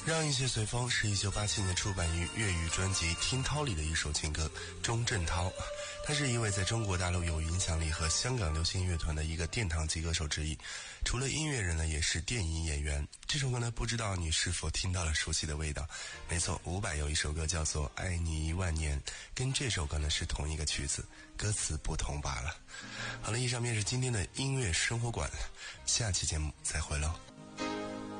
让一切随风是1987年出版于粤语专辑《听涛》里的一首情歌。钟镇涛，他是一位在中国大陆有影响力和香港流行音乐团的一个殿堂级歌手之一，除了音乐人呢，也是电影演员。这首歌呢，不知道你是否听到了熟悉的味道？没错，伍佰有一首歌叫做《爱你1万年》，跟这首歌呢是同一个曲子，歌词不同罢了。好了，以上便是今天的音乐生活馆，下期节目再会喽。